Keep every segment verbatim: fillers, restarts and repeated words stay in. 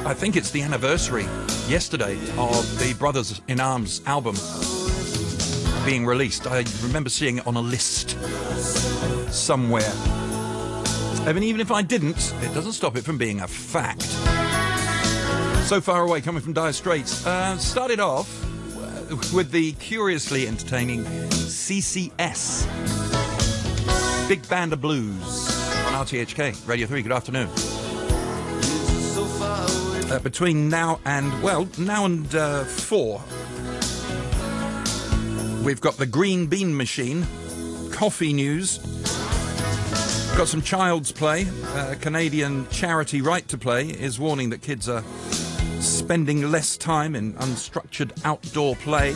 I think it's the anniversary yesterday of the Brothers in Arms album being released. I remember seeing it on a list somewhere. I mean, even if I didn't, it doesn't stop it from being a fact. So Far Away, coming from Dire Straits. Uh, started off with the curiously entertaining C C S, Big Band of Blues, on R T H K, Radio three. Good afternoon. Uh, between now and, well, now and uh, four, we've got the Green Bean Machine, coffee news, got some Child's Play. Uh, Canadian charity Right to Play is warning that kids are spending less time in unstructured outdoor play,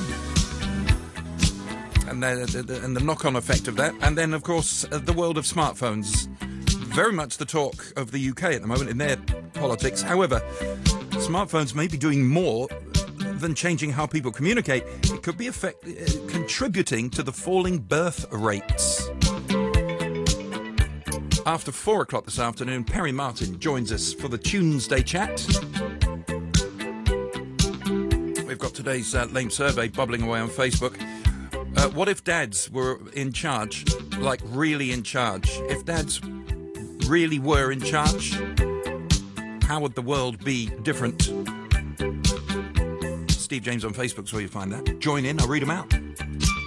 and the, the, and the knock-on effect of that. And then, of course, uh, the world of smartphones, very much the talk of the U K at the moment in their politics. However, smartphones may be doing more than changing how people communicate. It could be effect, uh, contributing to the falling birth rates. After four o'clock this afternoon, Perry Martin joins us for the Tuesday chat. We've got today's uh, lame survey bubbling away on Facebook. Uh, what if dads were in charge, like really in charge? If dads really were in charge, how would the world be different? Steve James on Facebook's where you find that. Join in, I'll read them out.